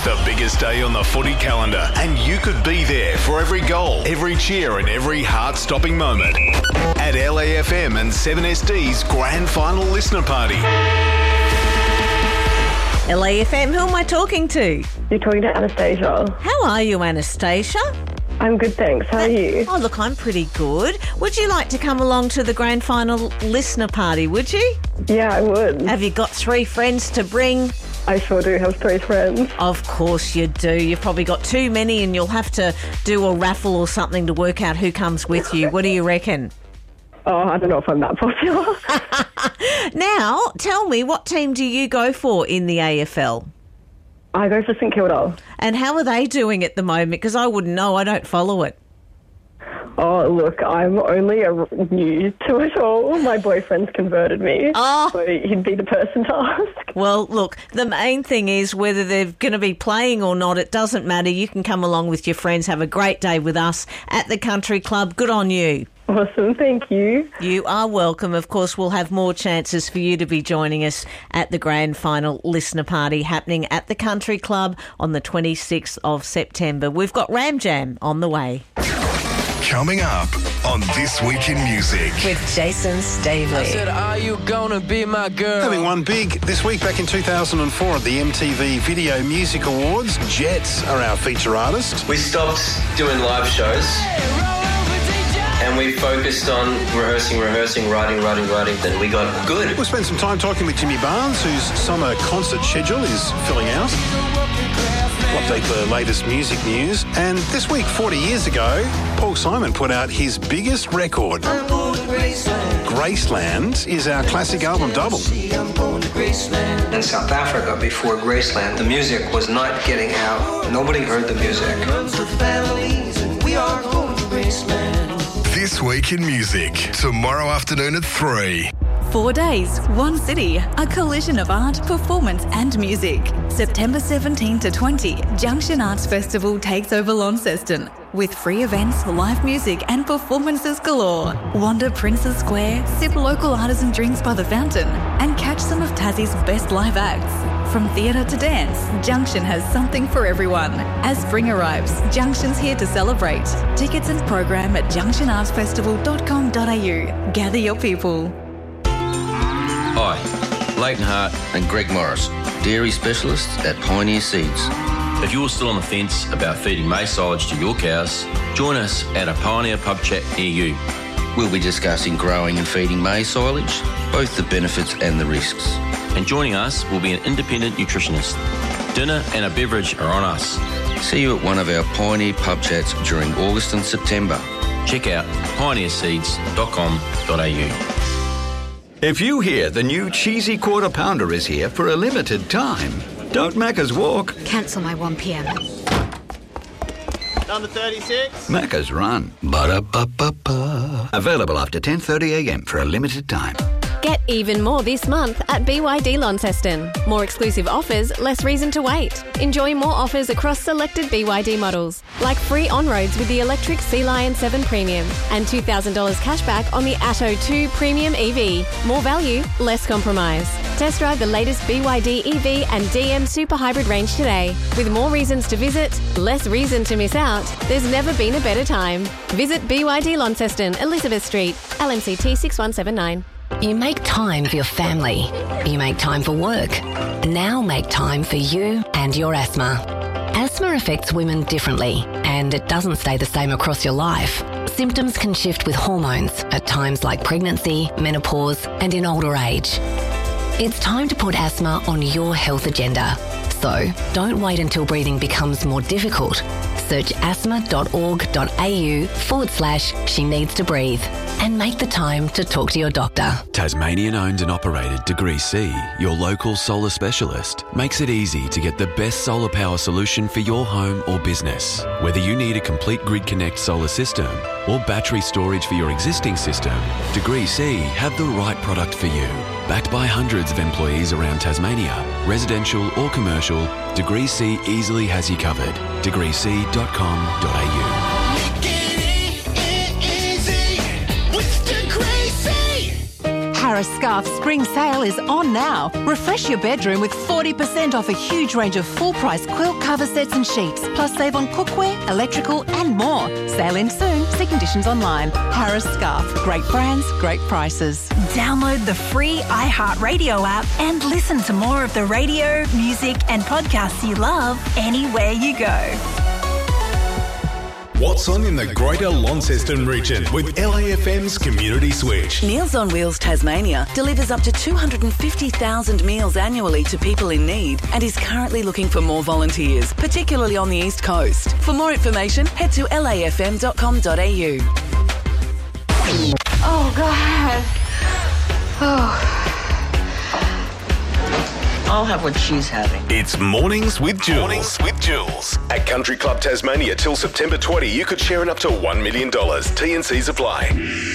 is the biggest day on the footy calendar, and you could be there for every goal, every cheer and every heart-stopping moment at LAFM and 7SD's Grand Final Listener Party. LAFM, who am I talking to? You're talking to Anastasia. How are you, Anastasia? I'm good, thanks. How are you? Oh, look, I'm pretty good. Would you like to come along to the Grand Final Listener Party, would you? Yeah, I would. Have you got 3 friends to bring? I sure do have 3 friends. Of course you do. You've probably got too many and you'll have to do a raffle or something to work out who comes with you. What do you reckon? Oh, I don't know if I'm that popular. Now, tell me, what team do you go for in the AFL? I go for St Kilda. And how are they doing at the moment? Because I wouldn't know. I don't follow it. Oh, look, I'm only new to it all. My boyfriend's converted me. Oh. So he'd be the person to ask. Well, look, the main thing is whether they're going to be playing or not, it doesn't matter. You can come along with your friends, have a great day with us at the Country Club. Good on you. Awesome, thank you. You are welcome. Of course, we'll have more chances for you to be joining us at the Grand Final Listener Party happening at the Country Club on the 26th of September. We've got Ram Jam on the way. Coming up on This Week in Music. With Jason Stavely. I said, are you gonna be my girl? Having won big this week back in 2004 at the MTV Video Music Awards, Jets are our feature artist. We stopped doing live shows and we focused on rehearsing, writing. Then we got good. We'll spend some time talking with Jimmy Barnes, whose summer concert schedule is filling out. We'll update the latest music news. And this week, 40 years ago, Paul Simon put out his biggest record. Graceland is our classic album double. In South Africa, before Graceland, the music was not getting out. Nobody heard the music. This Week in Music, tomorrow afternoon at 3. 4 days, one city, a collision of art, performance and music. September 17 to 20, Junction Arts Festival takes over Launceston with free events, live music and performances galore. Wander Princes Square, sip local artisan drinks by the fountain and catch some of Tassie's best live acts. From theatre to dance, Junction has something for everyone. As spring arrives, Junction's here to celebrate. Tickets and program at junctionartsfestival.com.au. Gather your people. Hi, Leighton Hart and Greg Morris, dairy specialists at Pioneer Seeds. If you're still on the fence about feeding maize silage to your cows, join us at a Pioneer pub chat near you. We'll be discussing growing and feeding maize silage, both the benefits and the risks. And joining us will be an independent nutritionist. Dinner and a beverage are on us. See you at one of our Pioneer pub chats during August and September. Check out pioneerseeds.com.au. If you hear the new cheesy quarter pounder is here for a limited time, don't Macca's walk. Cancel my 1 p.m. Number 36. Macca's run. Ba-da-ba-ba-ba. Available after 10:30 a.m. for a limited time. Get even more this month at BYD Launceston. More exclusive offers, less reason to wait. Enjoy more offers across selected BYD models, like free on-roads with the electric Sea Lion 7 Premium and $2,000 cashback on the Atto 2 Premium EV. More value, less compromise. Test drive the latest BYD EV and DM Super Hybrid range today. With more reasons to visit, less reason to miss out, there's never been a better time. Visit BYD Launceston, Elizabeth Street, LMCT 6179. You make time for your family. You make time for work. Now make time for you and your asthma. Asthma affects women differently, and it doesn't stay the same across your life. Symptoms can shift with hormones at times like pregnancy, menopause, and in older age. It's time to put asthma on your health agenda. So don't wait until breathing becomes more difficult. Search asthma.org.au/she needs to breathe and make the time to talk to your doctor. Tasmanian owned and operated Degree C, your local solar specialist, makes it easy to get the best solar power solution for your home or business. Whether you need a complete Grid Connect solar system or battery storage for your existing system, Degree C have the right product for you. Backed by hundreds of employees around Tasmania, residential or commercial, Degree C easily has you covered. degreec.com.au. Harris Scarf spring sale is on now. Refresh your bedroom with 40% off a huge range of full-price quilt cover sets and sheets, plus save on cookware, electrical and more. Sale ends soon. See conditions online. Harris Scarf. Great brands, great prices. Download the free iHeartRadio app and listen to more of the radio, music and podcasts you love anywhere you go. What's on in the Greater Launceston region with LAFM's Community Switch? Meals on Wheels Tasmania delivers up to 250,000 meals annually to people in need and is currently looking for more volunteers, particularly on the East Coast. For more information, head to lafm.com.au. Oh, God. Oh. I'll have what she's having. It's Mornings with Jules. Mornings with Jules. At Country Club Tasmania till September 20, you could share in up to $1 million. T&Cs apply.